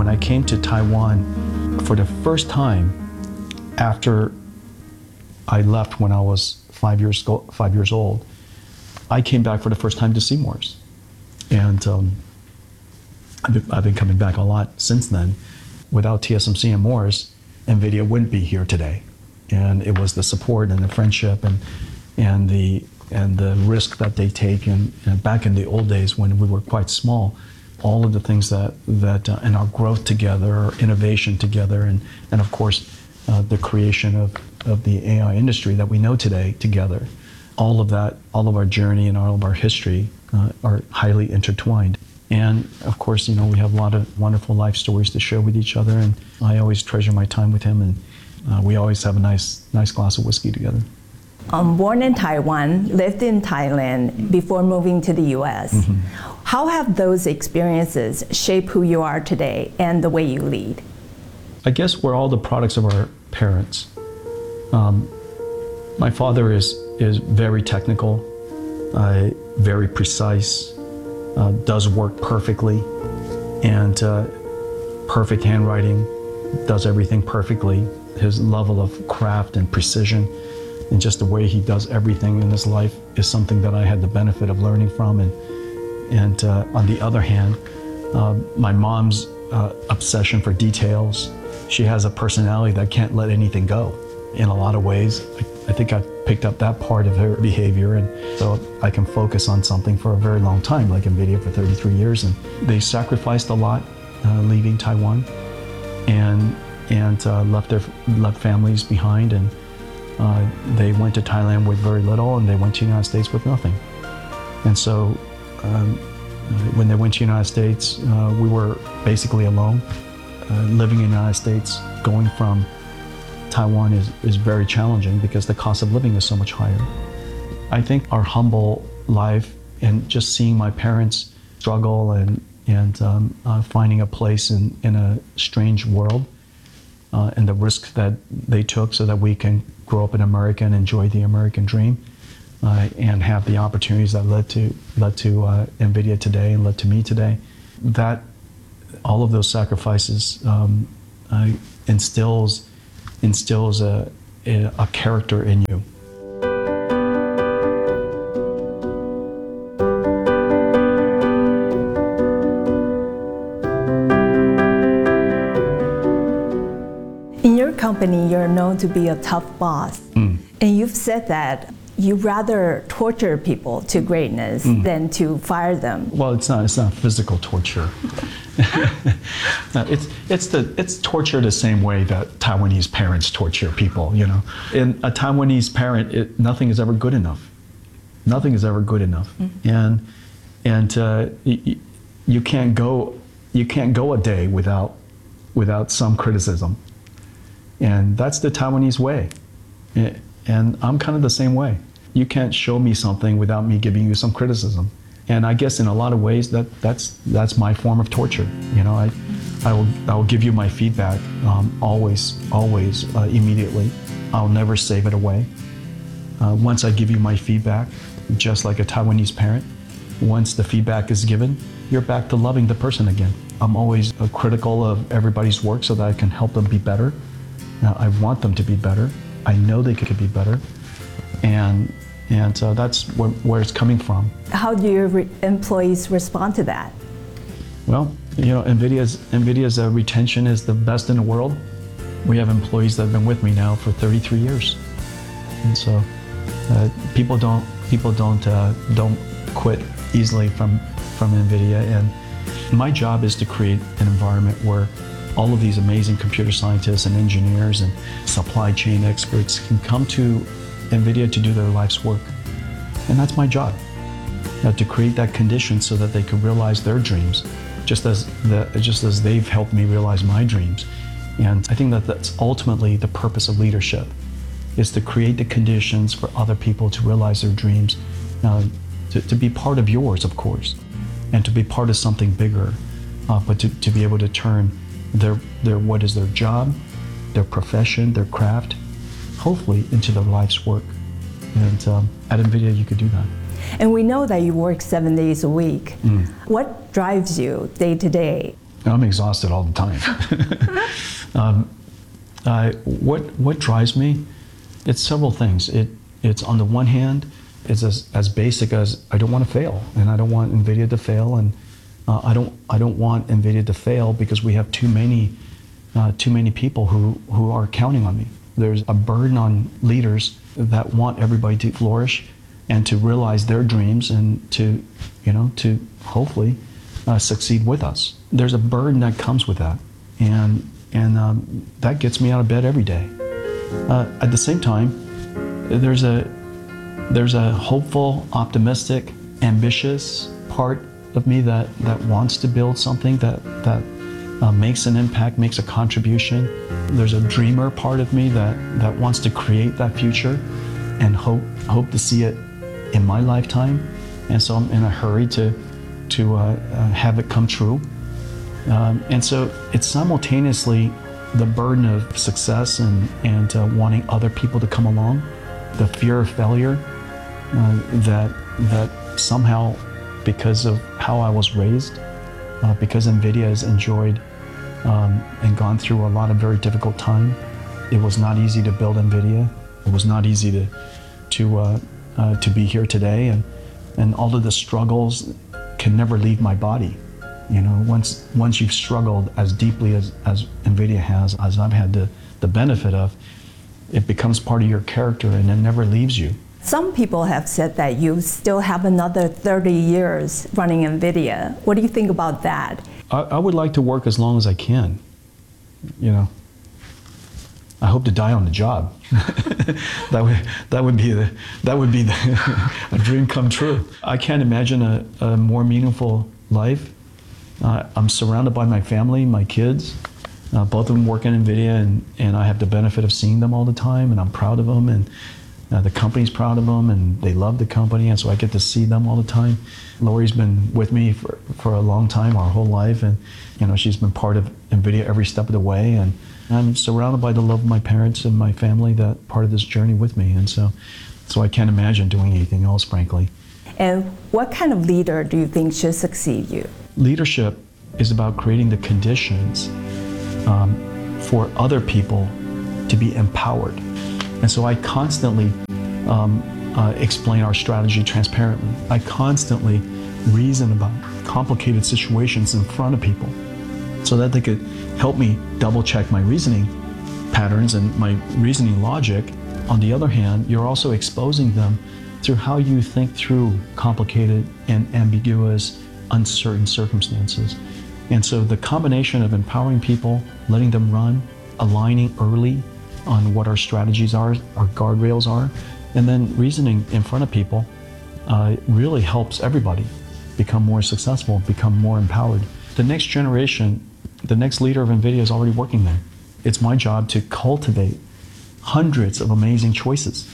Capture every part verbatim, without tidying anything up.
when I came to Taiwan for the first time after I left when I was five years, five years old, I came back for the first time to Seymour's. And um, I've, been, I've been coming back a lot since then. Without T S M C and Morris, NVIDIA wouldn't be here today. And it was the support and the friendship and, and, the, and the risk that they take. And, and back in the old days when we were quite small, all of the things that, that uh, and our growth together, our innovation together, and, and of course, uh, the creation of, of the A I industry that we know today together. All of that, all of our journey and all of our history uh, are highly intertwined. And of course, you know, we have a lot of wonderful life stories to share with each other, and I always treasure my time with him, and uh, we always have a nice, nice glass of whiskey together. Um, born in Taiwan, lived in Thailand before moving to the U S. Mm-hmm. How have those experiences shaped who you are today and the way you lead? I guess we're all the products of our parents. Um, my father is, is very technical, uh, very precise, uh, does work perfectly, and uh, perfect handwriting, does everything perfectly. His level of craft and precision and just the way he does everything in his life is something that I had the benefit of learning from. And, and uh, on the other hand, uh, my mom's uh, obsession for details. She has a personality that can't let anything go. In a lot of ways, I, I think I've picked up that part of her behavior, and so I can focus on something for a very long time, like NVIDIA for thirty-three years. And they sacrificed a lot uh, leaving Taiwan, and and uh, left their left families behind, and uh, they went to Thailand with very little, and they went to the United States with nothing. And so um, when they went to the United States, uh, we were basically alone. Uh, living in the United States, going from Taiwan is, is very challenging because the cost of living is so much higher. I think our humble life and just seeing my parents struggle and, and um, uh, finding a place in, in a strange world uh, and the risk that they took so that we can grow up in America and enjoy the American dream uh, and have the opportunities that led to, led to uh, NVIDIA today and led to me today. That all of those sacrifices um, uh, instills instills a, a, a character in you. In your company, you're known to be a tough boss, mm. and you've said that you rather torture people to greatness mm. than to fire them. Well, it's not. It's not physical torture. no, it's it's the it's torture the same way that Taiwanese parents torture people. You know, in a Taiwanese parent, it, nothing is ever good enough. Nothing is ever good enough, mm. and and uh, y you can't go you can't go a day without without some criticism, and that's the Taiwanese way. It, And I'm kind of the same way. You can't show me something without me giving you some criticism. And I guess in a lot of ways that that's that's my form of torture. You know, I I will I will give you my feedback um, always always uh, immediately. I'll never save it away. Uh, once I give you my feedback, just like a Taiwanese parent, once the feedback is given, you're back to loving the person again. I'm always uh, critical of everybody's work so that I can help them be better. Now, I want them to be better. I know they could be better, and and uh, that's where, where it's coming from. How do your re employees respond to that? Well, you know, NVIDIA's NVIDIA's uh, retention is the best in the world. We have employees that have been with me now for thirty-three years, and so uh, people don't people don't uh, don't quit easily from from NVIDIA. And my job is to create an environment where all of these amazing computer scientists and engineers and supply chain experts can come to NVIDIA to do their life's work. And that's my job, uh, to create that condition so that they can realize their dreams, just as, the, just as they've helped me realize my dreams. And I think that that's ultimately the purpose of leadership, is to create the conditions for other people to realize their dreams, uh, to, to be part of yours, of course, and to be part of something bigger, uh, but to, to be able to turn Their, their, what is their job, their profession, their craft, hopefully into their life's work. And um, at NVIDIA, you could do that. And we know that you work seven days a week. Mm. What drives you day to day? I'm exhausted all the time. um, uh, what what drives me? It's several things. It it's on the one hand, it's as, as basic as I don't want to fail, and I don't want NVIDIA to fail, and uh, I don't I don't want NVIDIA to fail because we have too many uh, too many people who who are counting on me. There's a burden on leaders that want everybody to flourish and to realize their dreams and to you know to hopefully uh, succeed with us. There's a burden that comes with that, and and um, that gets me out of bed every day. Uh, at the same time, there's a there's a hopeful, optimistic, ambitious part of me that, that wants to build something that that uh, makes an impact, makes a contribution. There's a dreamer part of me that, that wants to create that future and hope hope to see it in my lifetime. And so I'm in a hurry to to uh, uh, have it come true. Um, and so it's simultaneously the burden of success and, and uh, wanting other people to come along, the fear of failure uh, that that somehow, because of how I was raised, uh, because NVIDIA has enjoyed um, and gone through a lot of very difficult time. It was not easy to build NVIDIA. It was not easy to to uh, uh, to be here today, and and all of the struggles can never leave my body. You know, once once you've struggled as deeply as, as NVIDIA has, as I've had the, the benefit of, it becomes part of your character and it never leaves you. Some people have said that you still have another thirty years running NVIDIA. What do you think about that? I, I would like to work as long as I can. You know, I hope to die on the job. that would that would be the that would be the a dream come true. I can't imagine a, a more meaningful life. Uh, I'm surrounded by my family, my kids. Uh, both of them work in NVIDIA, and, and I have the benefit of seeing them all the time, and I'm proud of them, and uh, the company's proud of them, and they love the company, and so I get to see them all the time. Lori's been with me for, for a long time, our whole life, and you know she's been part of NVIDIA every step of the way, and I'm surrounded by the love of my parents and my family that part of this journey with me, and so, so I can't imagine doing anything else, frankly. And what kind of leader do you think should succeed you? Leadership is about creating the conditions um, for other people to be empowered. And so I constantly um, uh, explain our strategy transparently. I constantly reason about complicated situations in front of people so that they could help me double check my reasoning patterns and my reasoning logic. On the other hand, you're also exposing them through how you think through complicated and ambiguous, uncertain circumstances. And so the combination of empowering people, letting them run, aligning early on what our strategies are, our guardrails are, and then reasoning in front of people uh, really helps everybody become more successful, become more empowered. The next generation, the next leader of NVIDIA is already working there. It's my job to cultivate hundreds of amazing choices.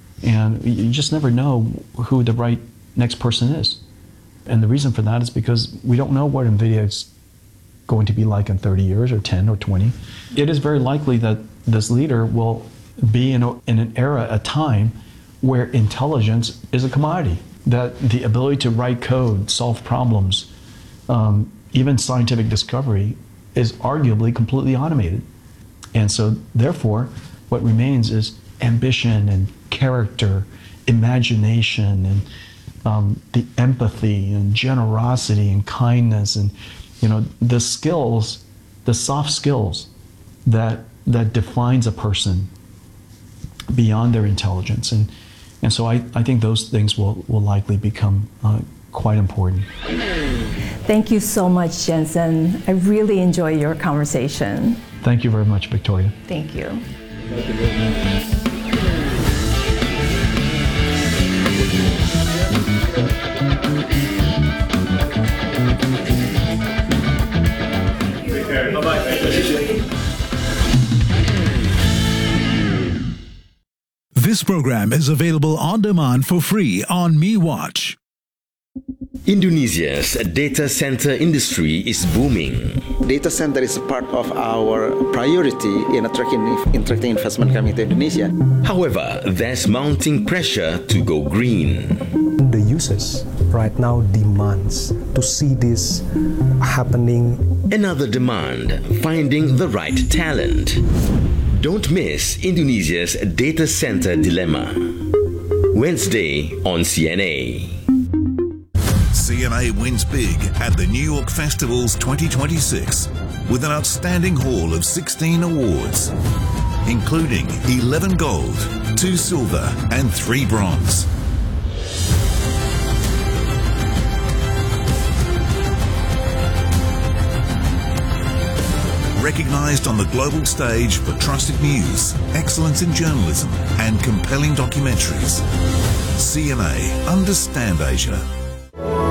And you just never know who the right next person is. And the reason for that is because we don't know what NVIDIA is going to be like in thirty years or ten or twenty. It is very likely that this leader will be in, a, in an era, a time, where intelligence is a commodity. That the ability to write code, solve problems, um, even scientific discovery is arguably completely automated. And so therefore, what remains is ambition and character, imagination, and um, the empathy and generosity and kindness, and you know the skills, the soft skills that that defines a person beyond their intelligence. And and so I, I think those things will, will likely become uh, quite important. Thank you so much, Jensen. I really enjoy your conversation. Thank you very much, Victoria. Thank you. Thank you very much. This program is available on demand for free on MeWatch. Indonesia's data center industry is booming. Data center is part of our priority in attracting, in attracting investment coming to Indonesia. However, there's mounting pressure to go green. The users right now demands to see this happening Another demand, finding the right talent. Don't miss Indonesia's data center dilemma. Wednesday on C N A. C N A wins big at the New York Festivals twenty twenty-six with an outstanding haul of sixteen awards, including eleven gold, two silver and three bronze. Recognized on the global stage for trusted news, excellence in journalism and compelling documentaries. C N A, Understand Asia.